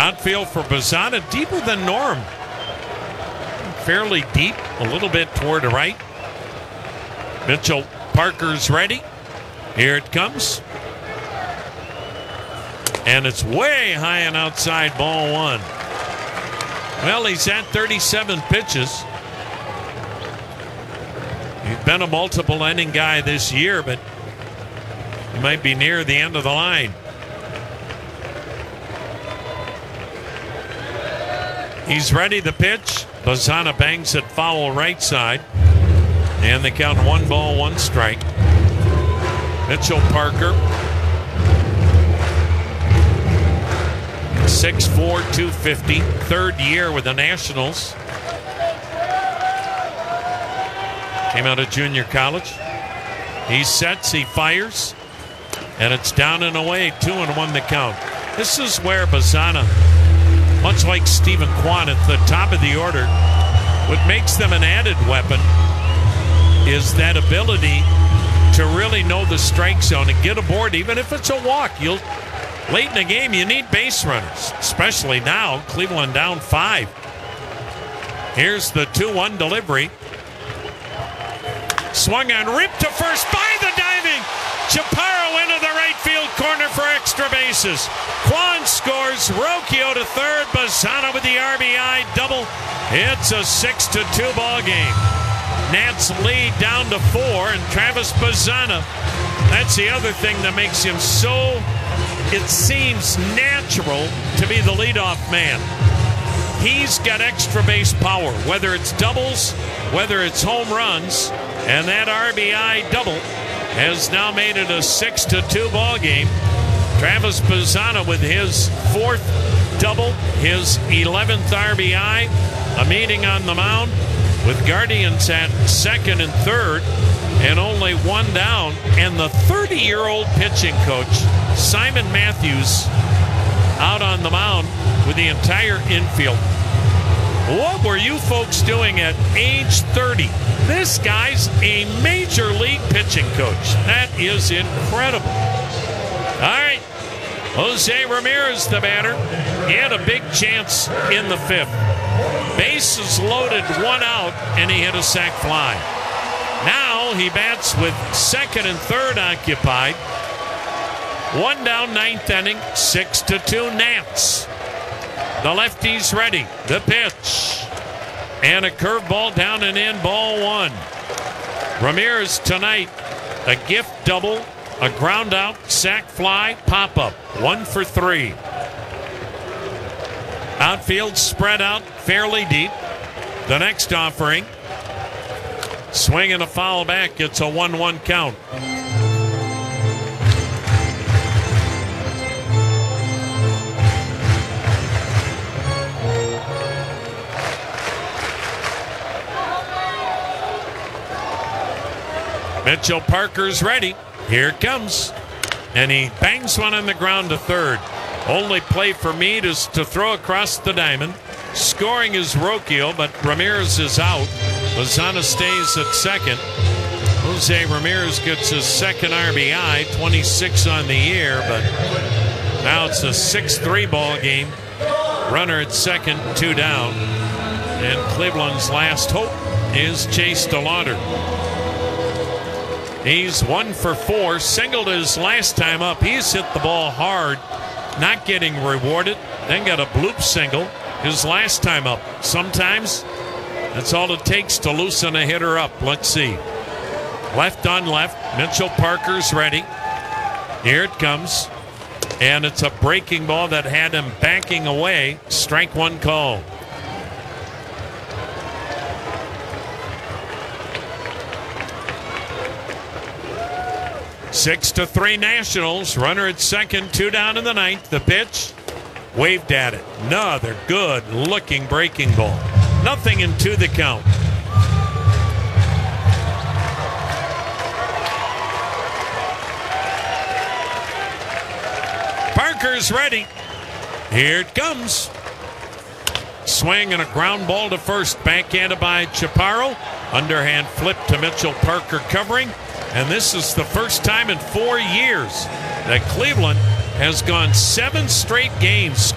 Outfield for Bazzana, deeper than norm. Fairly deep, a little bit toward the right. Mitchell Parker's ready. Here it comes. And it's way high and outside, ball one. Well, he's at 37 pitches. He's been a multiple inning guy this year, but he might be near the end of the line. He's ready to pitch. Bazzana bangs it foul right side. And they count 1 ball, 1 strike. Mitchell Parker, 6'4", 250, third year with the Nationals. Came out of junior college. He sets, he fires, and it's down and away, 2-1 the count. This is where Bazzana, much like Stephen Kwan at the top of the order, what makes them an added weapon is that ability to really know the strike zone and get aboard, even if it's a walk. Late in the game, you need base runners, especially now. Cleveland down 5. Here's the 2-1 delivery. Swung on, ripped to first by the diving Chaparro into the right field corner for extra bases. Kwan scores. Rocchio to third. Bazzana with the RBI double. It's a 6-2 ball game. Nats lead down to 4, and Travis Bazzana, that's the other thing that makes him so, it seems natural to be the leadoff man. He's got extra base power, whether it's doubles, whether it's home runs, and that RBI double has now made it a 6-2 ball game. Travis Bazzana with his 4th double, his 11th RBI, a meeting on the mound with Guardians at 2nd and 3rd, and only 1 down. And the 30-year-old pitching coach, Simon Matthews, out on the mound with the entire infield. What were you folks doing at age 30? This guy's a major league pitching coach. That is incredible. All right, Jose Ramirez, the batter. He had a big chance in the 5th. Bases loaded, 1 out, and he hit a sac fly. Now he bats with 2nd and 3rd occupied. 1 down, 9th inning, 6-2 Nats. The lefty's ready. The pitch. And a curveball down and in, ball 1. Ramirez tonight, a gift double, a ground out, sac fly, pop up. 1 for 3. Outfield spread out fairly deep. The next offering. Swing and a foul back. It's a 1-1 count. Mitchell Parker's ready. Here it comes. And he bangs one on the ground to third. Only play for Meade is to throw across the diamond. Scoring is Rocchio, but Ramirez is out. Bazzana stays at 2nd. Jose Ramirez gets his 2nd RBI, 26 on the year, but now it's a 6-3 ball game. Runner at 2nd, 2 down. And Cleveland's last hope is Chase DeLauder. He's 1 for 4, singled his last time up. He's hit the ball hard, not getting rewarded, then got a bloop single his last time up. Sometimes that's all it takes to loosen a hitter up. Let's see. Left on left, Mitchell Parker's ready. Here it comes. And it's a breaking ball that had him backing away. Strike 1 call. Six to 3 Nationals. Runner at 2nd, 2 down in the 9th. The pitch. Waved at it. Another good looking breaking ball. Nothing in 2 the count. Parker's ready. Here it comes. Swing and a ground ball to first. Backhanded by Chaparro. Underhand flip to Mitchell Parker covering. And this is the first time in 4 years that Cleveland has gone 7 straight games